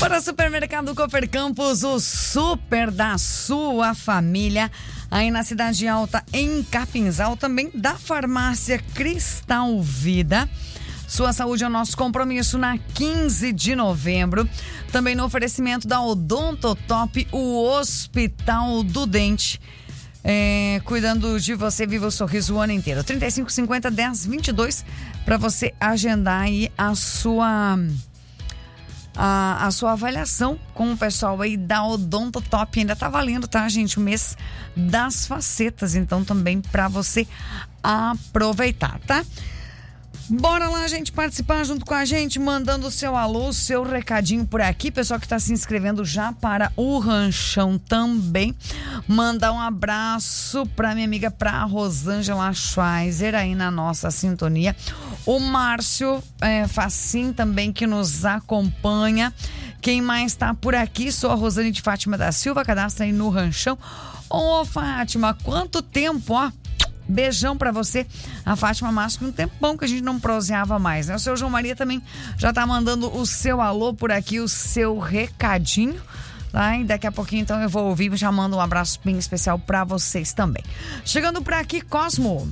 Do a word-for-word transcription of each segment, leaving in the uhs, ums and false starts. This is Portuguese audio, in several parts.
Para o Supermercado Cooper Campos, o super da sua família, aí na Cidade Alta, em Capinzal, também da Farmácia Cristal Vida. Sua saúde é o nosso compromisso na quinze de novembro. Também no oferecimento da Odontotop, o Hospital do Dente. É, cuidando de você, viva o sorriso o ano inteiro. trinta e cinco, cinquenta, dez, vinte e dois para você agendar aí a sua, a, a sua avaliação com o pessoal aí da Odontotop. Ainda tá valendo, tá, gente? O mês das facetas, então também para você aproveitar, tá? Bora lá, gente, participar junto com a gente, mandando o seu alô, o seu recadinho por aqui. Pessoal que está se inscrevendo já para o Ranchão também. Mandar um abraço para minha amiga, para a Rosângela Schweizer, aí na nossa sintonia. O Márcio é, Facim também, que nos acompanha. Quem mais está por aqui? Sou a Rosane de Fátima da Silva, cadastra aí no Ranchão. Ô, Fátima, quanto tempo, ó. Beijão pra você, a Fátima Márcio, um tempão que a gente não proseava mais, né? O seu João Maria também já tá mandando o seu alô por aqui, o seu recadinho, tá? E daqui a pouquinho, então, eu vou ouvir e já mando um abraço bem especial pra vocês também. Chegando por aqui, Cosmo.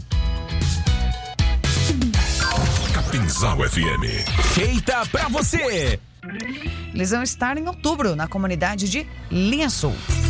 Capinzal F M. Feita pra você. Eles vão estar em outubro, na comunidade de Linha Sul.